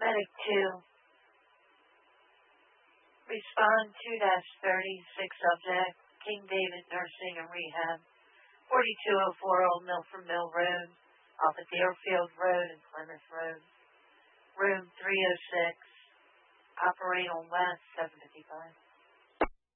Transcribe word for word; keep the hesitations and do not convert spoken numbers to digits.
Medic two. Respond two dash thirty, sick subject, King David Nursing and Rehab, forty-two oh four Old Milford Mill Road, off of Deerfield Road and Plymouth Road. Room three oh six, operate on West seven fifty-five.